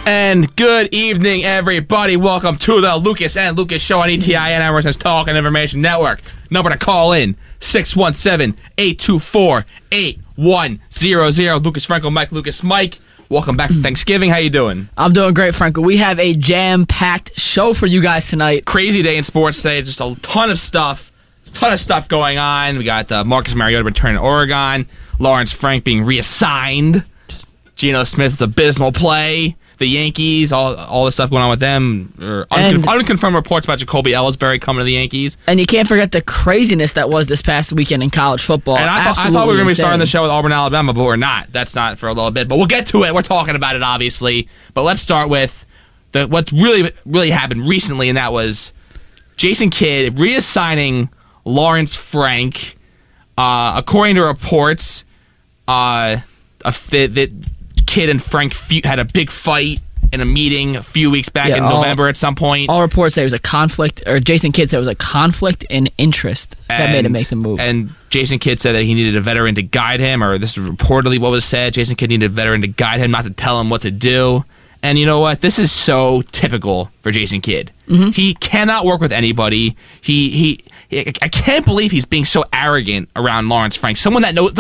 And good evening, everybody. Welcome to the Lucas and Lucas Show on ETIN, Emerson's Talk and Information Network. Number to call in, 617-824-8100. Lucas Franco, Mike Lucas, Mike. Welcome back from Thanksgiving. How you doing? I'm doing great, Franco. We have a jam-packed show for you guys tonight. Crazy day in sports today. Just a ton of stuff. Going on. We got Marcus Mariota returning to Oregon. Lawrence Frank being reassigned. Geno Smith's abysmal play. The Yankees, all the stuff going on with them. Unconfirmed reports about Jacoby Ellsbury coming to the Yankees. And you can't forget the craziness that was this past weekend in college football. And I thought we were going to be starting the show with Auburn, Alabama, but we're not. That's not for a little bit. But we'll get to it. We're talking about it, obviously. But let's start with what's really happened recently, and that was Jason Kidd reassigning Lawrence Frank. According to reports, that Kidd and Frank had a big fight in a meeting a few weeks back in November at some point. All reports say it was a conflict, or Jason Kidd said it was a conflict in interest that made him make the move. And Jason Kidd said that he needed a veteran to guide him, or this is reportedly what was said. Jason Kidd needed a veteran to guide him, not to tell him what to do. And you know what? This is so typical for Jason Kidd. Mm-hmm. He cannot work with anybody. I can't believe he's being so arrogant around Lawrence Frank, someone that knows